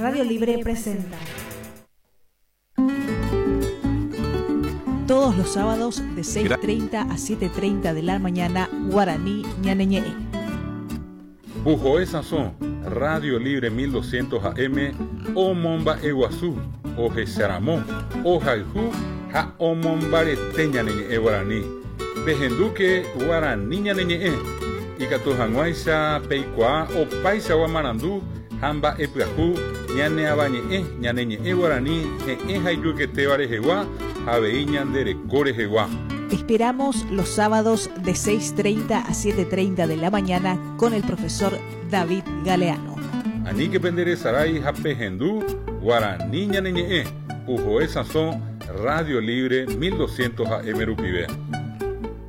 Radio Libre presenta todos los sábados de 6:30 a 7:30 de la mañana, Guaraní Ñaneñe. Bujoe Sazón, Radio Libre 1200 AM, Omomba Eguazú, Oje Saramón, Ojaijú, Ha Omombarete Ñaneñe Guaraní, Bejenduque Guaraní Ñaneñe, Icatojanguaisa, Peicua, Opaisa Guamarandú, Hamba Epiajú, Ñane Abañe, Ñaneñe Guaraní, Jayuquete Barejeguá, Aveiñandere Corejeguá. Esperamos los sábados de 6:30 a 7:30 de la mañana con el profesor David Galeano. Anique Pendere Saray, Japegendú, Guaraní Ñaneñe, Ujoe Sazón, Radio Libre 1200 AM Rupivé.